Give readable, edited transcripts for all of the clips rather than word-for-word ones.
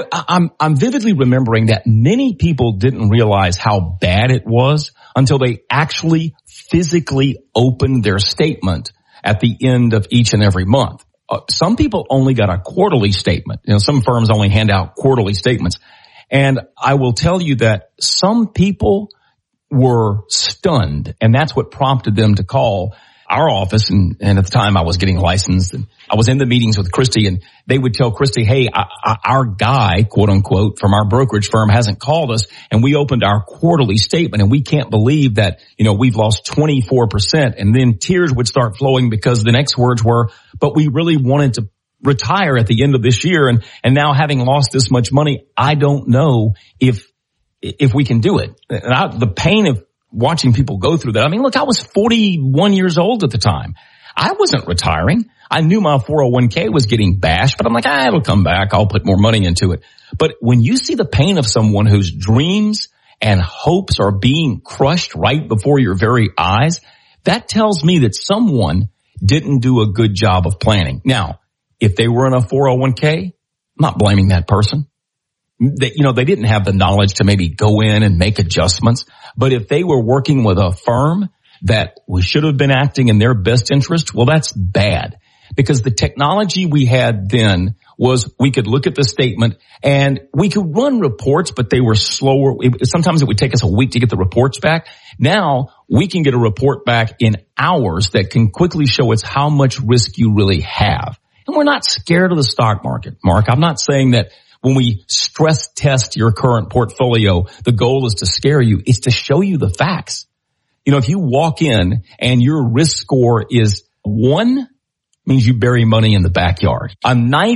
I'm vividly remembering that many people didn't realize how bad it was until they actually physically opened their statement at the end of each and every month. Some people only got a quarterly statement. Some firms only hand out quarterly statements. And I will tell you that some people were stunned, and that's what prompted them to call our office. And at the time I was getting licensed, and I was in the meetings with Christy, and they would tell Christy, hey, our guy, quote unquote, from our brokerage firm hasn't called us, and we opened our quarterly statement, and we can't believe that, we've lost 24%. And then tears would start flowing because the next words were, but we really wanted to retire at the end of this year. And now having lost this much money, I don't know if we can do it. And the pain of watching people go through that. I mean, look, I was 41 years old at the time. I wasn't retiring. I knew my 401k was getting bashed, but I'm like, it'll come back. I'll put more money into it. But when you see the pain of someone whose dreams and hopes are being crushed right before your very eyes, that tells me that someone didn't do a good job of planning. Now, if they were in a 401k, I'm not blaming that person. They didn't have the knowledge to maybe go in and make adjustments. But if they were working with a firm that we should have been acting in their best interest, well, that's bad. Because the technology we had then was we could look at the statement and we could run reports, but they were slower. Sometimes it would take us a week to get the reports back. Now we can get a report back in hours that can quickly show us how much risk you really have. And we're not scared of the stock market, Mark. I'm not saying that when we stress test your current portfolio, the goal is to scare you. It's to show you the facts. If you walk in and your risk score is 1, means you bury money in the backyard. A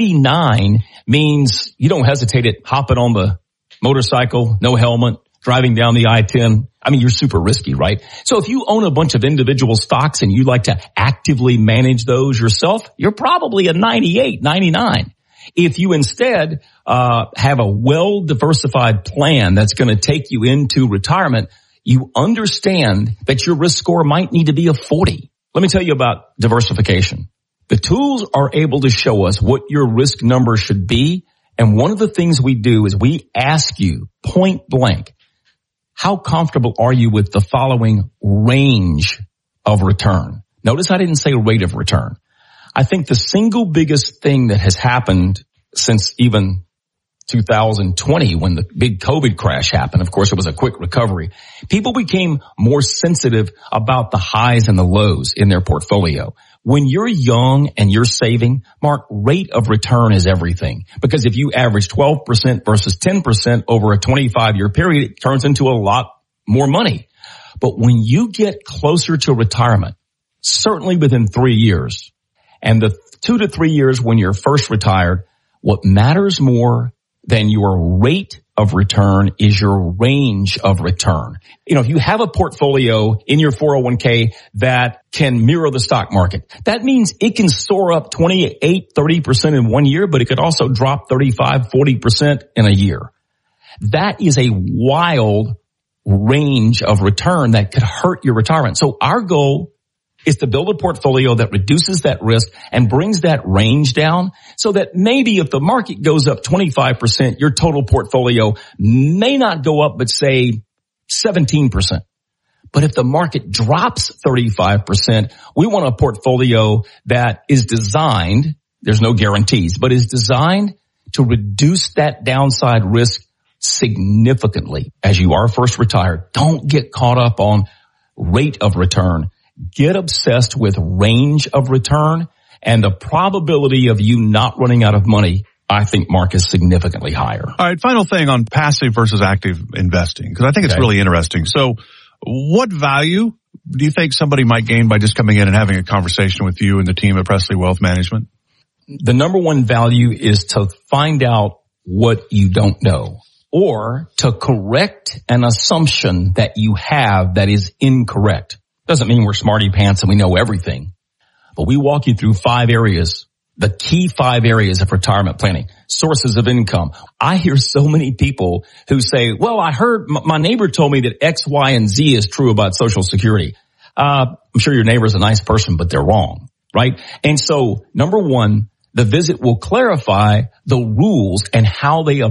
99 means you don't hesitate at hopping on the motorcycle, no helmet, driving down the I-10. I mean, you're super risky, right? So if you own a bunch of individual stocks and you like to actively manage those yourself, you're probably a 98, 99. If you instead have a well-diversified plan that's going to take you into retirement, you understand that your risk score might need to be a 40. Let me tell you about diversification. The tools are able to show us what your risk number should be. And one of the things we do is we ask you point blank, how comfortable are you with the following range of return? Notice I didn't say rate of return. I think the single biggest thing that has happened since even 2020 when the big COVID crash happened, of course it was a quick recovery, people became more sensitive about the highs and the lows in their portfolio. When you're young and you're saving, Mark, rate of return is everything. Because if you average 12% versus 10% over a 25-year period, it turns into a lot more money. But when you get closer to retirement, certainly within 3 years, and the 2 to 3 years when you're first retired, what matters more than your rate of return is your range of return. If you have a portfolio in your 401k that can mirror the stock market, that means it can soar up 28, 30% in 1 year, but it could also drop 35, 40% in a year. That is a wild range of return that could hurt your retirement. So our goal is to build a portfolio that reduces that risk and brings that range down so that maybe if the market goes up 25%, your total portfolio may not go up, but say 17%. But if the market drops 35%, we want a portfolio that is designed, there's no guarantees, but is designed to reduce that downside risk significantly. As you are first retired, don't get caught up on rate of return. Get obsessed with range of return, and the probability of you not running out of money, I think, Mark, is significantly higher. All right, final thing on passive versus active investing, because I think it's really interesting. So what value do you think somebody might gain by just coming in and having a conversation with you and the team at Presley Wealth Management? The number one value is to find out what you don't know, or to correct an assumption that you have that is incorrect. Doesn't mean we're smarty pants and we know everything, but we walk you through 5 areas, the key 5 areas of retirement planning, sources of income. I hear so many people who say, well, I heard my neighbor told me that X, Y, and Z is true about Social Security. I'm sure your neighbor's a nice person, but they're wrong, right? And so number one, the visit will clarify the rules and how they